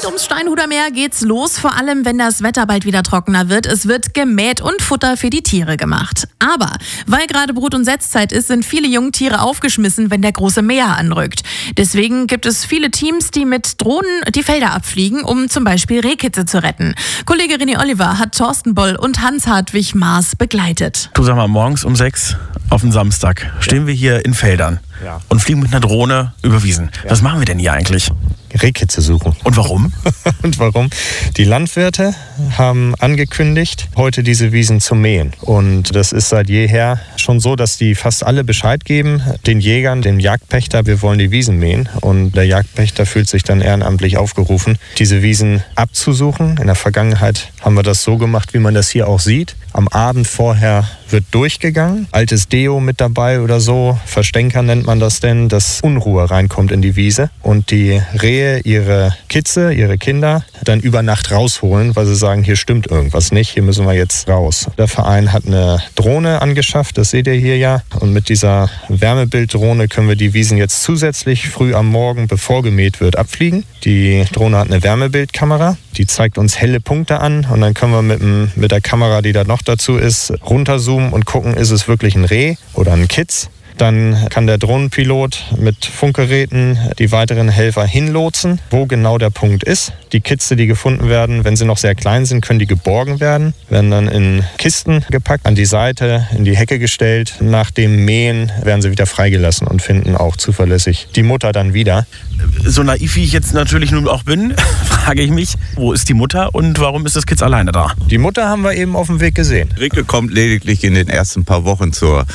ums Steinhuder Meer geht's los, vor allem wenn das Wetter bald wieder trockener wird. Es wird gemäht und Futter für die Tiere gemacht. Aber weil gerade Brut- und Setzzeit ist, sind viele Jungtiere aufgeschmissen, wenn der große Mäher anrückt. Deswegen gibt es viele Teams, die mit Drohnen die Felder abfliegen, um zum Beispiel Rehkitze zu retten. Kollege René Oliver hat Thorsten Boll und Hans-Hartwig Maas begleitet. Du, sag mal, morgens um 6 auf den Samstag stehen wir hier in Feldern und fliegen mit einer Drohne über Wiesen. Was machen wir denn hier eigentlich? Rehkitze suchen. Und warum? Und warum? Die Landwirte haben angekündigt, heute diese Wiesen zu mähen. Und das ist seit jeher schon so, dass die fast alle Bescheid geben, den Jägern, dem Jagdpächter, wir wollen die Wiesen mähen. Und der Jagdpächter fühlt sich dann ehrenamtlich aufgerufen, diese Wiesen abzusuchen. In der Vergangenheit haben wir das so gemacht, wie man das hier auch sieht. Am Abend vorher wird durchgegangen, altes Deo mit dabei oder so, Verstänker nennt man das denn, dass Unruhe reinkommt in die Wiese und die Rehe ihre Kitze, ihre Kinder dann über Nacht rausholen, weil sie sagen, hier stimmt irgendwas nicht, hier müssen wir jetzt raus. Der Verein hat eine Drohne angeschafft, das seht ihr hier ja, und mit dieser Wärmebilddrohne können wir die Wiesen jetzt zusätzlich früh am Morgen, bevor gemäht wird, abfliegen. Die Drohne hat eine Wärmebildkamera, die zeigt uns helle Punkte an und dann können wir mit der Kamera, die da noch dazu ist, runterzoomen und gucken, ist es wirklich ein Reh oder ein Kitz. Dann kann der Drohnenpilot mit Funkgeräten die weiteren Helfer hinlotsen, wo genau der Punkt ist. Die Kitze, die gefunden werden, wenn sie noch sehr klein sind, können die geborgen werden, werden dann in Kisten gepackt, an die Seite, in die Hecke gestellt. Nach dem Mähen werden sie wieder freigelassen und finden auch zuverlässig die Mutter dann wieder. So naiv wie ich jetzt natürlich nun auch bin, frage ich mich, wo ist die Mutter und warum ist das Kitz alleine da? Die Mutter haben wir eben auf dem Weg gesehen. Rike kommt lediglich in den ersten paar Wochen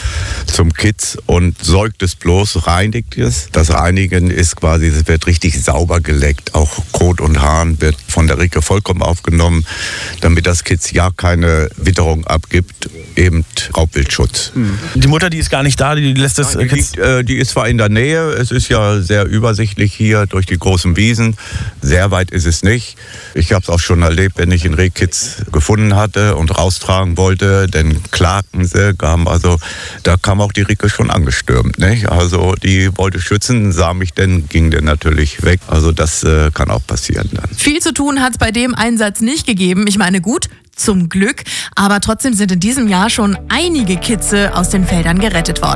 zum Kitz und säugt es bloß, reinigt es. Das Reinigen ist quasi, es wird richtig sauber geleckt. Auch Kot und Hahn wird von der Rike vollkommen aufgenommen, damit das Kitz ja keine Witterung abgibt, eben Raubwildschutz. Die Mutter, die ist gar nicht da, die lässt das Kitz... Die ist zwar in der Nähe, es ist ja sehr übersichtlich hier durch die großen Wiesen. Sehr weit ist es nicht. Ich habe es auch schon erlebt, wenn ich einen Rehkitz gefunden hatte und raustragen wollte, dann klagten sie, also da kam auch die Rike schon angestürmt. Nicht? Also die wollte schützen, sah mich dann, ging dann natürlich weg. Also das kann auch passieren dann. Viel zu tun hat es bei dem Einsatz nicht gegeben. Ich meine, gut, zum Glück. Aber trotzdem sind in diesem Jahr schon einige Kitze aus den Feldern gerettet worden.